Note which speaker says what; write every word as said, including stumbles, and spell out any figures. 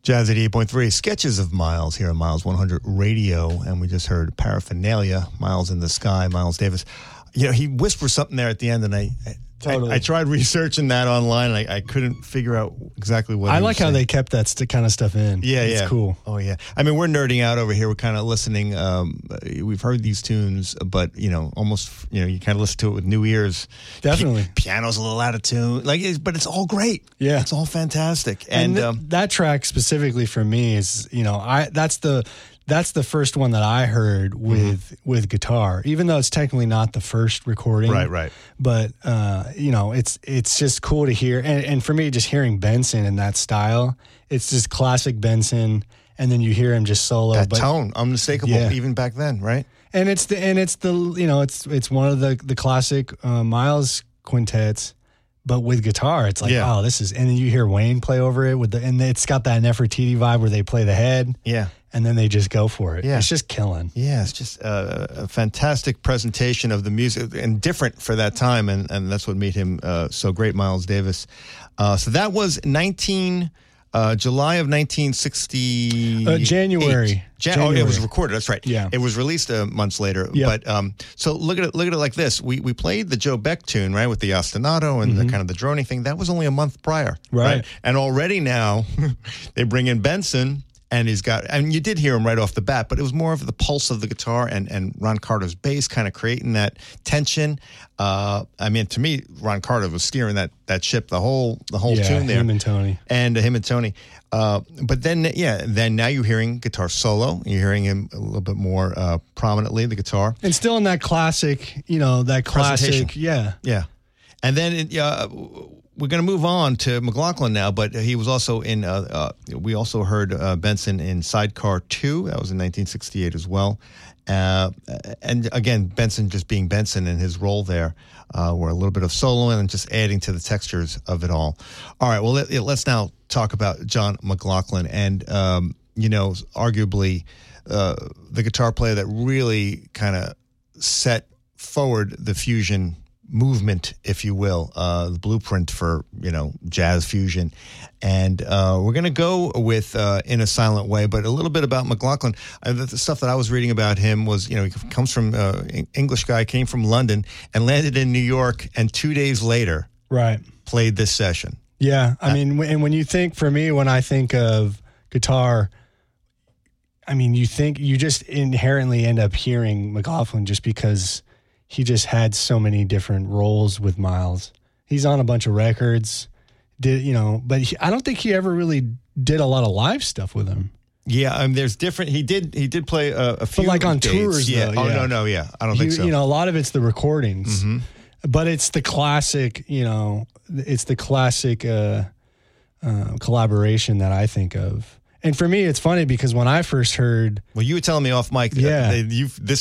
Speaker 1: Jazz eighty-eight point three, sketches of Miles here on Miles one hundred Radio, and we just heard Paraphernalia, Miles in the Sky, Miles Davis. You know, he whispers something there at the end, and I I,
Speaker 2: totally.
Speaker 1: I, I tried researching that online, and I, I couldn't figure out exactly what
Speaker 2: I
Speaker 1: he
Speaker 2: like
Speaker 1: was
Speaker 2: how
Speaker 1: saying.
Speaker 2: they kept that st- kind of stuff in.
Speaker 1: Yeah,
Speaker 2: it's
Speaker 1: yeah.
Speaker 2: cool.
Speaker 1: Oh, yeah. I mean, we're nerding out over here. We're kind of listening. Um, we've heard these tunes, but, you know, almost, you know, you kind of listen to it with new ears.
Speaker 2: Definitely.
Speaker 1: P- piano's a little out of tune. Like, it's, but it's all great.
Speaker 2: Yeah.
Speaker 1: It's all fantastic.
Speaker 2: And,
Speaker 1: And,
Speaker 2: th-
Speaker 1: um,
Speaker 2: that track specifically for me is, you know, I that's the that's the first one that I heard with mm-hmm. with guitar, even though it's technically not the first recording.
Speaker 1: Right, right.
Speaker 2: But uh, you know, it's it's just cool to hear, and, and for me, just hearing Benson in that style, it's just classic Benson. And then you hear him just solo.
Speaker 1: that
Speaker 2: but,
Speaker 1: tone, unmistakable,
Speaker 2: yeah.
Speaker 1: even back then, right?
Speaker 2: And it's the and it's the you know it's it's one of the the classic uh, Miles quintets. But with guitar, it's like,
Speaker 1: Yeah.
Speaker 2: oh, this is, and then you hear Wayne play over it with the, and it's got that Nefertiti vibe where they play the head,
Speaker 1: Yeah.
Speaker 2: and then they just go for it.
Speaker 1: Yeah.
Speaker 2: It's just killing.
Speaker 1: Yeah, it's just a, a fantastic presentation of the music and different for that time, and, and that's what made him uh, so great, Miles Davis. Uh, so that was nineteen uh, July of nineteen sixty.
Speaker 2: Uh, January.
Speaker 1: Jan-
Speaker 2: January.
Speaker 1: Oh, it was recorded. That's right.
Speaker 2: Yeah.
Speaker 1: It was released uh, months later.
Speaker 2: Yep.
Speaker 1: But um, so look at it. Look at it like this. We we played the Joe Beck tune, right, with the ostinato and the kind of the droning thing. That was only a month prior,
Speaker 2: Right.
Speaker 1: And already now they bring in Benson. And he's got, and you did hear him right off the bat, but it was more of the pulse of the guitar and, and Ron Carter's bass kind of creating that tension. Uh, I mean, to me, Ron Carter was steering that that ship the whole the whole
Speaker 2: Yeah,
Speaker 1: tune there.
Speaker 2: him and Tony.
Speaker 1: And uh, him and Tony. Uh, but then, yeah, then now you're hearing guitar solo. You're hearing him a little bit more uh, prominently, the guitar.
Speaker 2: And still in that classic, you know, that classic,
Speaker 1: Presentation.
Speaker 2: yeah.
Speaker 1: Yeah. And then it, uh, we're going to move on to McLaughlin now, but he was also in, uh, uh, we also heard uh, Benson in Sidecar two. That was in nineteen sixty-eight as well. Uh, and again, Benson just being Benson in his role there, uh, where a little bit of soloing and just adding to the textures of it all. All right, well, let, let's now talk about John McLaughlin. And, um, you know, arguably uh, the guitar player that really kind of set forward the fusion movement, if you will, uh, the blueprint for, you know, jazz fusion. And uh, we're going to go with uh, In a Silent Way, but a little bit about McLaughlin. Uh, the, the stuff that I was reading about him was, you know, he comes from, uh, English guy, came from London and landed in New York, and two days later
Speaker 2: Right.
Speaker 1: played this session.
Speaker 2: Yeah. I mean, w- and when you think, for me, when I think of guitar, I mean, you think, you just inherently end up hearing McLaughlin just because he just had so many different roles with Miles. He's on a bunch of records, did you know? But he, I don't think he ever really did a lot of live stuff with him.
Speaker 1: Yeah, I mean, there's different. He did. He did play a, a few,
Speaker 2: But like on
Speaker 1: dates.
Speaker 2: tours,
Speaker 1: Yeah.
Speaker 2: though,
Speaker 1: Oh
Speaker 2: yeah.
Speaker 1: no, no, yeah. I don't
Speaker 2: You,
Speaker 1: think so.
Speaker 2: you know, a lot of it's the recordings,
Speaker 1: Mhm.
Speaker 2: but it's the classic. You know, it's the classic uh, uh, collaboration that I think of. And for me, it's funny because when I first heard,
Speaker 1: Well, you were telling me off mic.
Speaker 2: Yeah.
Speaker 1: That you this